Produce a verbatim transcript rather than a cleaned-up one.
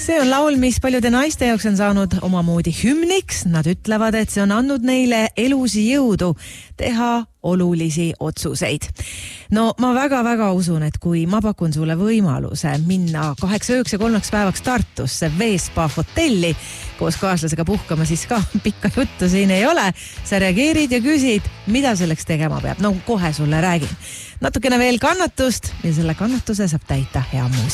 See on laul, mis paljude naiste jaoks on saanud omamoodi hümniks. Nad ütlevad, et see on andnud neile elusi jõudu teha olulisi otsuseid. No ma väga-väga usun, et kui ma pakun sulle võimaluse minna kaheksa ööks ja kolmeks päevaks Tartusse Veespa hotelli koos kaaslasega puhkama, siis ka pikka juttu siin ei ole. Sa reageerid ja küsid, mida selleks tegema peab. No kohe sulle räägin. Natukene veel kannatust ja selle kannatuse saab täita hea muusika.